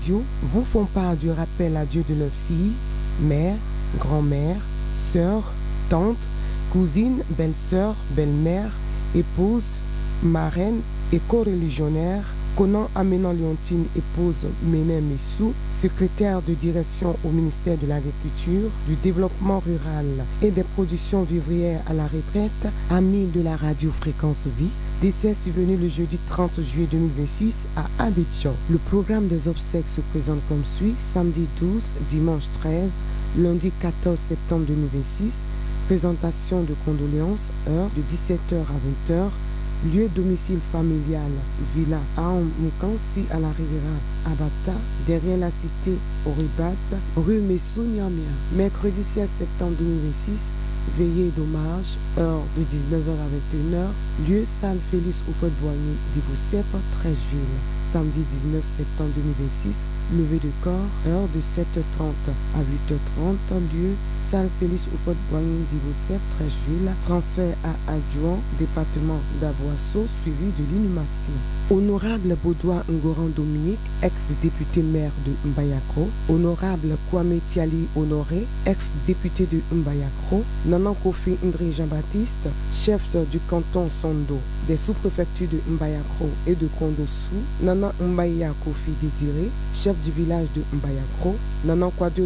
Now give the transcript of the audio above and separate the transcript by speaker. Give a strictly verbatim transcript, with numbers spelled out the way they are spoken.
Speaker 1: vous font part du rappel à Dieu de leurs filles, mère, grand-mère, sœur, tante, cousine, belle-sœur, belle-mère, épouse, marraine et co-religionnaire, Conan Amenan Léontine, épouse Ménem Messou, secrétaire de direction au ministère de l'Agriculture, du Développement rural et des productions vivrières à la retraite, amie de la radio Fréquence Vie. Décès survenu le jeudi trente juillet deux mille vingt-six à Abidjan. Le programme des obsèques se présente comme suit: samedi douze, dimanche treize, lundi quatorze septembre deux mille vingt-six, présentation de condoléances, heure de dix-sept heures à vingt heures, lieu domicile familial, Villa Aoumoukansi à la Riviera Abata, derrière la cité Oribat, rue Messou Niamia. Mercredi seize septembre deux mille vingt-six, veillée d'hommage, heure de dix-neuf heures à vingt et une heures, lieu salle Félix Houphouët-Boigny, Divocep, Trècheville. Samedi dix-neuf septembre deux mille vingt-six, levée de corps, heure de sept heures trente à huit heures trente, lieu salle Félix Houphouët-Boigny, Divocep, Trècheville. Transfert à Adjouan, département d'Avoisseau, suivi de l'inhumation. Honorable Baudouin Ngoran Dominique, ex-député maire de Mbayakro. Honorable Kwame Tiali Honoré, ex-député de Mbayakro. Nanan Kofi Ndré Jean-Baptiste, chef du canton Sondo, des sous-préfectures de Mbayakro et de Kondossou. Nanan Mbaya Kofi Désiré, chef du village de Mbayakro. Nanan Kwadou